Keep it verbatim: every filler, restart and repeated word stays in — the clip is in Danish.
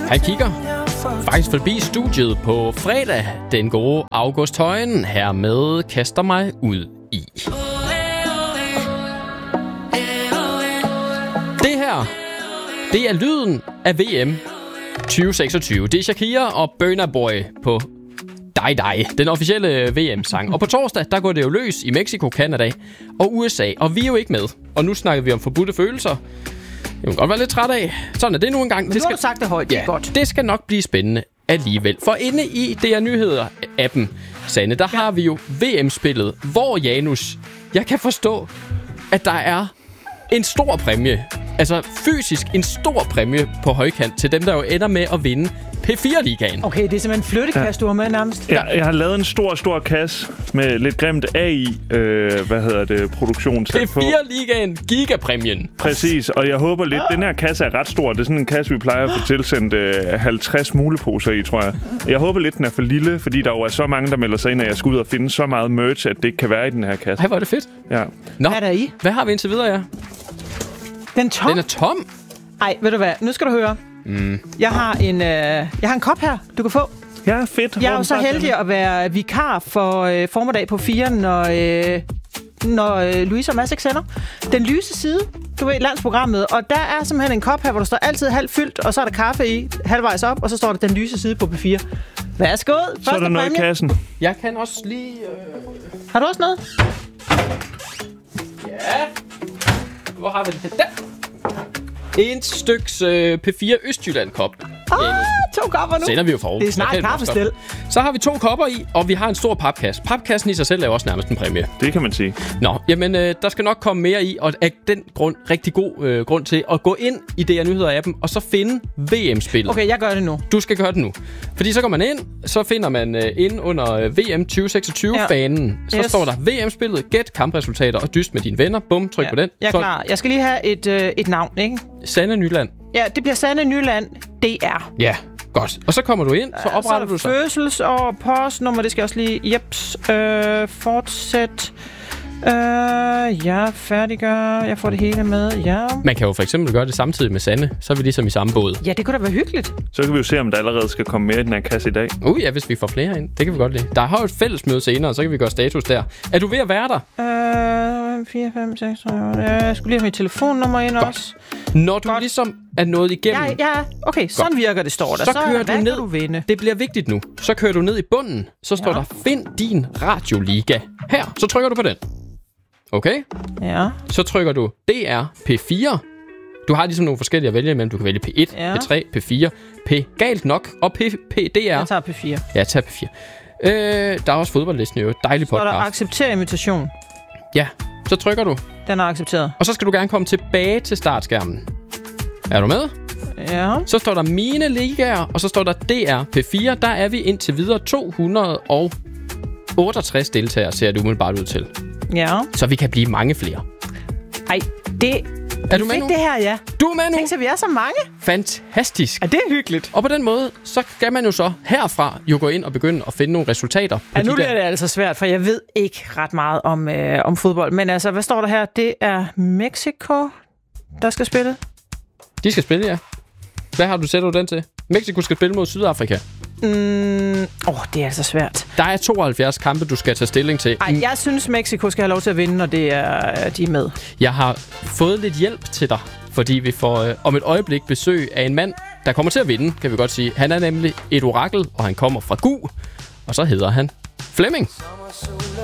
Han kigger faktisk forbi studiet på fredag. Den gode August Højen hermed kaster mig ud i. Det her, det er lyden af V M tyve seksogtyve. Det er Shakira og Burna Boy på Die Die, den officielle V M-sang. Og på torsdag, der går det jo løs i Mexico, Canada og U S A. Og vi er jo ikke med. Og nu snakker vi om forbudte følelser. Jeg må godt være lidt træt af. Sådan er det nu engang. Men det nu skal... har du sagt det højt, det er ja, godt. Det skal nok blive spændende alligevel. For inde i D R Nyheder-appen, Sanne, der ja. har vi jo V M-spillet, hvor Janus, jeg kan forstå, at der er en stor præmie. Altså fysisk en stor præmie på højkant til dem, der jo ender med at vinde P fire-ligaen. Okay, det er simpelthen en flyttekasse, ja. du har med nærmest. Ja, jeg har lavet en stor, stor kasse med lidt grimt A I, øh, hvad hedder det, produktionssat på. P fire-ligaen, gigapræmien. Præcis, og jeg håber lidt, den her kasse er ret stor. Det er sådan en kasse, vi plejer at få tilsendt øh, halvtreds muleposer i, tror jeg. Jeg håber lidt, den er for lille, fordi der jo er så mange, der melder sig ind, at jeg skal ud og finde så meget merch, at det ikke kan være i den her kasse. Ej, hvor er det fedt. Ja. Nå, hvad er der i? Hvad har vi indtil videre, ja? Den er tom. Den er tom? Ej, ved du hvad? Nu skal du høre. Mm. Jeg har en, øh, jeg har en kop her, du kan få. Ja, fedt. Jeg er jo så heldig at være vikar for øh, formiddag på fire, når, øh, når øh, Louise og Mads ikke sender. Den lyse side, du ved, landsprogrammet. Og der er simpelthen en kop her, hvor der står altid halvt fyldt, og så er der kaffe i, halvvejs op, og så står der den lyse side på P fire. Værsgo. Så er der noget i kassen. Jeg kan også lige... Øh... Har du også noget? Ja. Hvor har vi den? Der. Et styks øh, P fire Østjylland-kop. Ah, to kopper nu. Sender vi jo for. Det er snart kaffestil. Så har vi to kopper i, og vi har en stor papkasse. Papkassen i sig selv er også nærmest en præmie. Det kan man sige. Nå, jamen øh, der skal nok komme mere i, og af den grund, rigtig god øh, grund til at gå ind i D R Nyheder-appen, og så finde V M-spillet. Okay, jeg gør det nu. Du skal gøre det nu. Fordi så går man ind, så finder man øh, ind under øh, V M tyve seksogtyve-fanen. Ja. Så yes. står der V M-spillet, gæt kampresultater og dyst med dine venner. Bum, tryk ja. på den. Jeg er så... klar. Jeg skal lige have et, øh, et navn, ikke? Sanne Nyland. Ja, det bliver Sanne Nyland D R. Ja, godt. Og så kommer du ind, så opretter ja, så du så. Fødsels- og postnummer, det skal også lige... Jeps. Øh, fortsæt. Øh, ja, færdiggør. Jeg får det hele med, ja. Man kan jo for eksempel gøre det samtidig med Sanne. Så er vi ligesom i samme båd. Ja, det kunne da være hyggeligt. Så kan vi jo se, om der allerede skal komme mere i den her kasse i dag. Uh, ja, hvis vi får flere ind. Det kan vi godt lide. Der har jo et fællesmøde senere, så kan vi gøre status der. Er du ved at være der? Øh, fire, fem, seks, tre, otte. Jeg skulle lige have mit telefonnummer ind godt. Også. Når du godt. ligesom er nået igennem... Ja, ja. Okay, sådan godt. Virker det, står der. Så, så kører du ned. Du vinde? Det bliver vigtigt nu. Så kører du ned i bunden. Så står ja. der, find din radioliga. Her, så trykker du på den. Okay? Ja. Så trykker du D R P fire. Du har ligesom nogle forskellige at vælge imellem. Du kan vælge P et, ja. P tre, P fire, P galt nok og P, P D R. Jeg tager P fire. Ja, tag P fire. Øh, der er også fodboldlisten jo. Dejlig podcast. Så er der accepter invitation. Ja, så trykker du. Den er accepteret. Og så skal du gerne komme tilbage til startskærmen. Er du med? Ja. Så står der mine ligaer, og så står der D R P fire. Der er vi indtil videre to hundrede og otteogtres deltagere, ser det umiddelbart ud til. Ja. Så vi kan blive mange flere. Ej, det... Er du med nu? Det her, ja. Du er med nu? Tænk så, vi er så mange. Fantastisk. Er det hyggeligt? Og på den måde, så skal man jo så herfra jo gå ind og begynde at finde nogle resultater. På ja, nu de bliver der... det altså svært, for jeg ved ikke ret meget om, øh, om fodbold. Men altså, hvad står der her? Det er Mexico, der skal spille. De skal spille, ja. Hvad har du sætter du den til? Mexico skal spille mod Sydafrika. Mm, åh, det er altså svært. Der er tooghalvfjerds kampe, du skal tage stilling til. Ej, jeg synes, Mexico skal have lov til at vinde, når det er, de er med. Jeg har fået lidt hjælp til dig, fordi vi får øh, om et øjeblik besøg af en mand, der kommer til at vinde, kan vi godt sige. Han er nemlig et orakel, og han kommer fra Gu, og så hedder han Flemming.